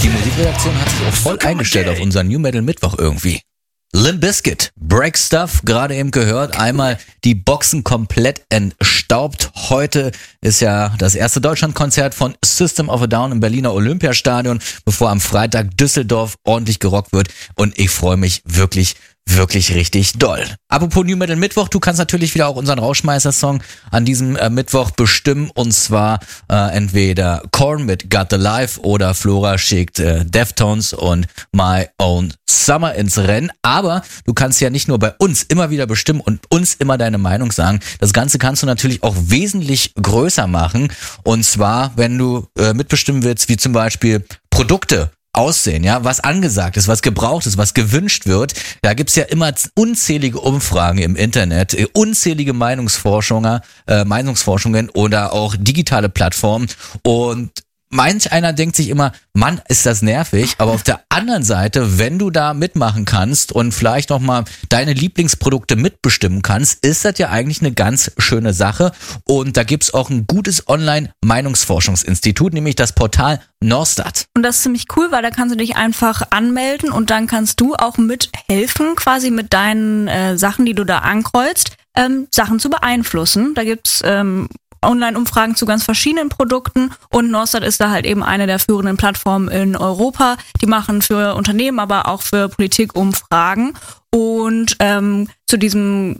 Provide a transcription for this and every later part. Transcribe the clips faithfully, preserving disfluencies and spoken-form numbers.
Die Musikredaktion hat sich auch voll eingestellt auf unseren New Metal Mittwoch irgendwie. Limp Bizkit, Break Stuff, gerade eben gehört, einmal die Boxen komplett entstaubt. Heute ist ja das erste Deutschlandkonzert von System of a Down im Berliner Olympiastadion, bevor am Freitag Düsseldorf ordentlich gerockt wird, und ich freue mich wirklich, wirklich richtig doll. Apropos New Metal Mittwoch, du kannst natürlich wieder auch unseren Rauschmeister-Song an diesem äh, Mittwoch bestimmen, und zwar äh, entweder Korn mit Got the Life oder Flora schickt äh, Deftones und My Own Summer ins Rennen. Aber du kannst ja nicht nur bei uns immer wieder bestimmen und uns immer deine Meinung sagen. Das Ganze kannst du natürlich auch wesentlich größer machen, und zwar, wenn du äh, mitbestimmen willst, wie zum Beispiel Produkte aussehen, ja, was angesagt ist, was gebraucht ist, was gewünscht wird. Da gibt's ja immer unzählige Umfragen im Internet, unzählige Meinungsforschungen, äh, Meinungsforschungen oder auch digitale Plattformen, und manch einer denkt sich immer, Mann, ist das nervig, aber auf der anderen Seite, wenn du da mitmachen kannst und vielleicht nochmal deine Lieblingsprodukte mitbestimmen kannst, ist das ja eigentlich eine ganz schöne Sache, und da gibt's auch ein gutes Online-Meinungsforschungsinstitut, nämlich das Portal Norstat. Und das ist ziemlich cool, weil da kannst du dich einfach anmelden und dann kannst du auch mithelfen, quasi mit deinen äh, Sachen, die du da ankreuzt, ähm, Sachen zu beeinflussen. Da gibt's ähm, Online-Umfragen zu ganz verschiedenen Produkten, und Norstat ist da halt eben eine der führenden Plattformen in Europa. Die machen für Unternehmen, aber auch für Politik Umfragen, und ähm, zu diesem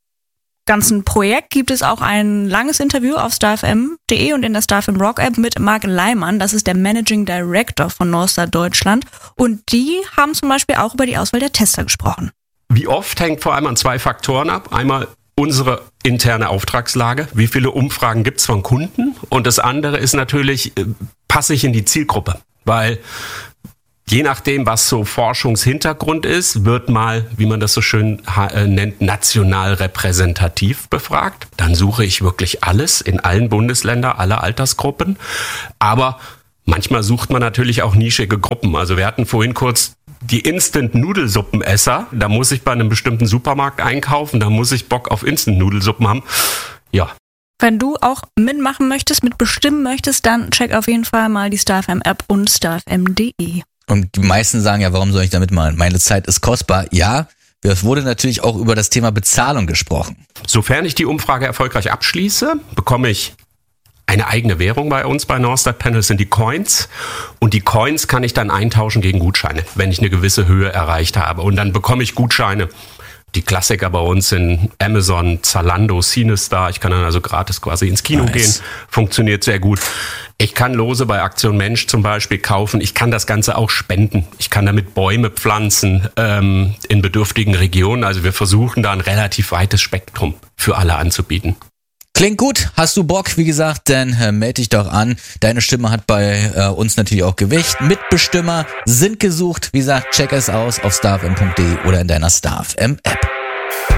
ganzen Projekt gibt es auch ein langes Interview auf starfm punkt de und in der StarFM Rock App mit Marc Leimann, das ist der Managing Director von Norstat Deutschland, und die haben zum Beispiel auch über die Auswahl der Tester gesprochen. Wie oft hängt vor allem an zwei Faktoren ab. Einmal unsere interne Auftragslage, wie viele Umfragen gibt's von Kunden, und das andere ist natürlich, passe ich in die Zielgruppe, weil je nachdem, was so Forschungshintergrund ist, wird mal, wie man das so schön äh, nennt, national repräsentativ befragt. Dann suche ich wirklich alles in allen Bundesländern, alle Altersgruppen, aber manchmal sucht man natürlich auch nischige Gruppen. Also wir hatten vorhin kurz die Instant-Nudelsuppenesser. Da muss ich bei einem bestimmten Supermarkt einkaufen, da muss ich Bock auf Instant-Nudelsuppen haben. Ja. Wenn du auch mitmachen möchtest, mitbestimmen möchtest, dann check auf jeden Fall mal die StarFM-App und starfm punkt de. Und die meisten sagen ja, warum soll ich da mitmachen? Meine Zeit ist kostbar. Ja, es wurde natürlich auch über das Thema Bezahlung gesprochen. Sofern ich die Umfrage erfolgreich abschließe, bekomme ich eine eigene Währung bei uns bei Norstat Panel, sind die Coins, und die Coins kann ich dann eintauschen gegen Gutscheine, wenn ich eine gewisse Höhe erreicht habe, und dann bekomme ich Gutscheine. Die Klassiker bei uns sind Amazon, Zalando, Cinestar. Ich kann dann also gratis quasi ins Kino nice. gehen. Funktioniert sehr gut. Ich kann Lose bei Aktion Mensch zum Beispiel kaufen. Ich kann das Ganze auch spenden. Ich kann damit Bäume pflanzen ähm, in bedürftigen Regionen. Also wir versuchen da ein relativ weites Spektrum für alle anzubieten. Klingt gut. Hast du Bock? Wie gesagt, dann äh, melde dich doch an. Deine Stimme hat bei äh, uns natürlich auch Gewicht. Mitbestimmer sind gesucht. Wie gesagt, check es aus auf starfm punkt de oder in deiner StarFM App.